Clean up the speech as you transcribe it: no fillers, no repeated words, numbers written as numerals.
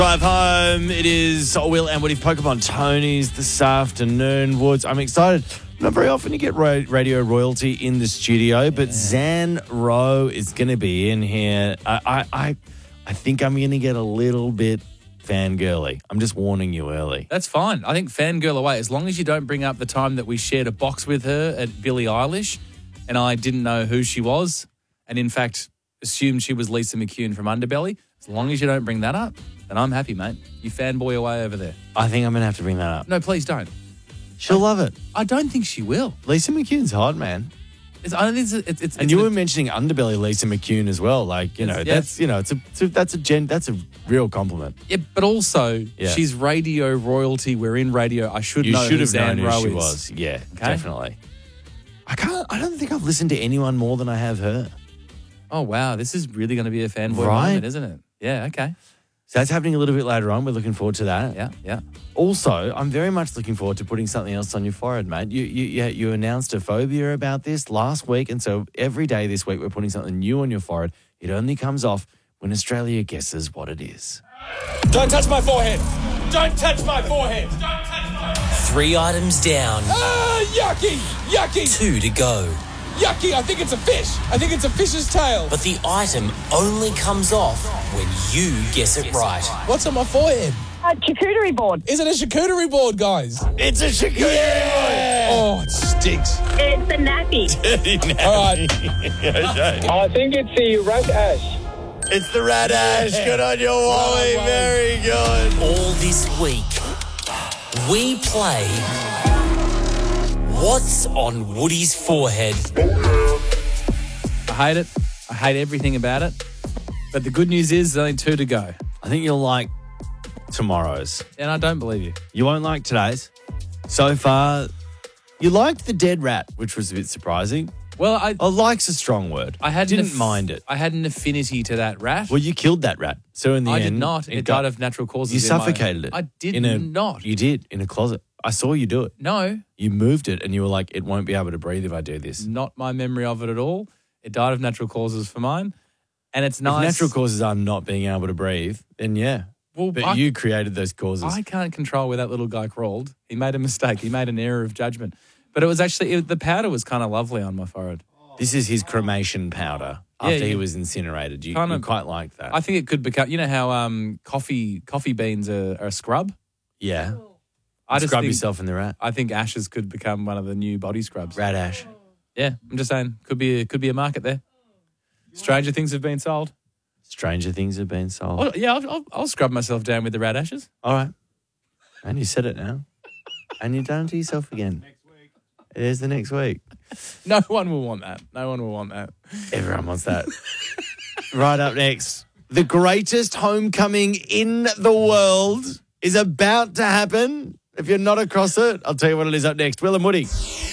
Drive home. It is Will and Woody Pokemon Tony's this afternoon. Woods, I'm excited. Not very often you get radio royalty in the studio, but Zan Rowe is going to be in here. I think I'm going to get a little bit fangirly. I'm just warning you early. That's fine. I think fangirl away, as long as you don't bring up the time that we shared a box with her at Billie Eilish and I didn't know who she was and, in fact, assumed she was Lisa McCune from Underbelly. As long as you don't bring that up, then I'm happy, mate. You fanboy away over there. I think I'm going to have to bring that up. No, please don't. She'll love it. I don't think she will. Lisa McCune's hot, man. And you were mentioning Underbelly Lisa McCune as well. Like, that's a real compliment. Yeah, but also she's radio royalty. We're in radio. I should know who Zan Rowe is. Was. Yeah, okay? Definitely. I don't think I've listened to anyone more than I have her. Oh wow, this is really going to be a fanboy moment, isn't it? Yeah, okay. So that's happening a little bit later on. We're looking forward to that. Yeah. Also, I'm very much looking forward to putting something else on your forehead, mate. You announced a phobia about this last week, and so every day this week we're putting something new on your forehead. It only comes off when Australia guesses what it is. Don't touch my forehead. Don't touch my forehead. Don't touch my forehead. 3 items down. Yucky. 2 to go. Yucky, I think it's a fish. I think it's a fish's tail. But the item only comes off when you guess it right. What's on my forehead? A charcuterie board. Is it a charcuterie board, guys? It's a charcuterie board. Oh, it stinks. It's a nappy. All right. I think it's the rat ash. It's the rat ash. Good on you, Wally. Very good. All this week, we play What's on Woody's Forehead? I hate it. I hate everything about it. But the good news is there's only 2 to go. I think you'll like tomorrow's. And I don't believe you. You won't like today's. So far, you liked the dead rat, which was a bit surprising. Well, I like's a strong word. I didn't mind it. I had an affinity to that rat. Well, you killed that rat. So in the end, I did not. It died of natural causes. You suffocated it. I did not. You did in a closet. I saw you do it. No. You moved it and you were like, it won't be able to breathe if I do this. Not my memory of it at all. It died of natural causes for mine. And it's nice. If natural causes are not being able to breathe, then yeah. Well, but you created those causes. I can't control where that little guy crawled. He made a mistake. He made an error of judgment. But it was actually, the powder was kind of lovely on my forehead. This is his cremation powder after he was incinerated. You quite like that. I think it could become, you know how coffee beans are a scrub? Yeah. Scrub yourself in the rat. I think ashes could become one of the new body scrubs. Rat ash. Yeah, I'm just saying, could be a market there. Stranger things have been sold. Stranger things have been sold. Well, yeah, I'll scrub myself down with the rat ashes. All right. And you said it now. And you've done it to yourself again. Next week. It is the next week. No one will want that. No one will want that. Everyone wants that. Right up next, the greatest homecoming in the world is about to happen. If you're not across it, I'll tell you what it is up next. Will and Woody.